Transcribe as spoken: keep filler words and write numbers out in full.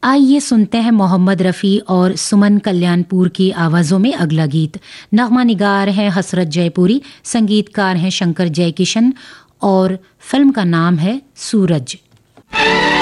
आइए सुनते हैं मोहम्मद रफ़ी और सुमन कल्याणपुर की आवाज़ों में अगला गीत। नग़मा निगार हैं हसरत जयपुरी, संगीतकार हैं शंकर जयकिशन और फिल्म का नाम है सूरज।